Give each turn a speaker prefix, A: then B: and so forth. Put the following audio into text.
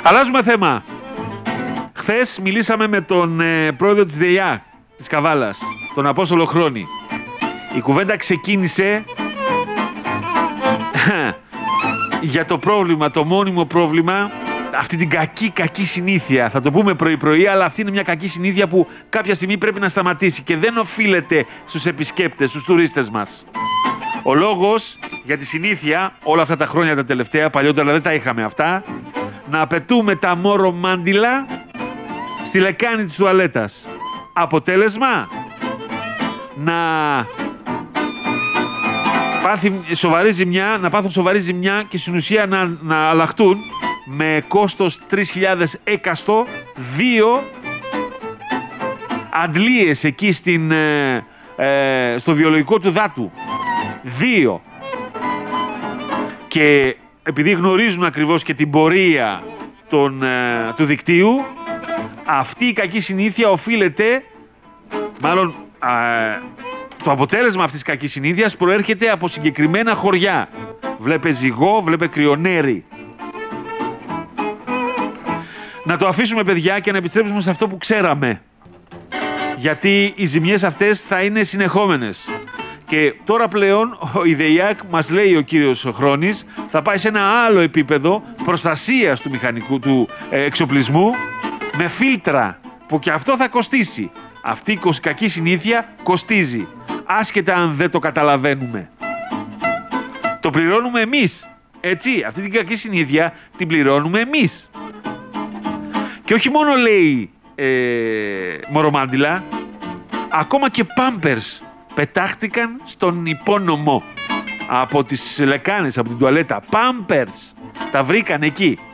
A: Αλλάζουμε θέμα. Χθες μιλήσαμε με τον πρόεδρο της ΔΕΙΑ, της Καβάλας, τον Απόστολο Χρόνη. Η κουβέντα ξεκίνησε για το πρόβλημα, το μόνιμο πρόβλημα, αυτή την κακή συνήθεια. Θα το πούμε πρωί-πρωί, αλλά αυτή είναι μια κακή συνήθεια που κάποια στιγμή πρέπει να σταματήσει και δεν οφείλεται στους επισκέπτες, στους τουρίστες μας. Ο λόγος για τη συνήθεια όλα αυτά τα χρόνια τα τελευταία, παλιότερα δεν τα είχαμε αυτά, να απαιτούμε τα μωρομάντιλα στη λεκάνη της τουαλέτας. Αποτέλεσμα, να πάθουν σοβαρή ζημιά και στην ουσία να αλλάχτούν με κόστος 3.000 έκαστο 2 αντλίες εκεί στο βιολογικό του δάτου. 2. Και επειδή γνωρίζουν ακριβώς και την πορεία του δικτύου, αυτή η κακή συνήθεια οφείλεται, μάλλον το αποτέλεσμα αυτής της κακής συνήθειας προέρχεται από συγκεκριμένα χωριά. Βλέπε Ζυγό, βλέπε Κρυονέρη. Να το αφήσουμε, παιδιά, και να επιστρέψουμε σε αυτό που ξέραμε. Γιατί οι ζημιές αυτές θα είναι συνεχόμενες. Και τώρα πλέον η ΔΕΙΑΚ, μας λέει ο κύριος Χρόνης, θα πάει σε ένα άλλο επίπεδο προστασίας του μηχανικού του εξοπλισμού με φίλτρα, που και αυτό θα κοστίσει. Αυτή η κακή συνήθεια κοστίζει, άσχετα αν δεν το καταλαβαίνουμε. Το πληρώνουμε εμείς, έτσι, αυτή την κακή συνήθεια την πληρώνουμε εμείς. Και όχι μόνο, λέει, μωρομάντιλα, ακόμα και πάμπερς πετάχτηκαν στον υπόνομο από τις λεκάνες, από την τουαλέτα. Πάμπερς τα βρήκαν εκεί.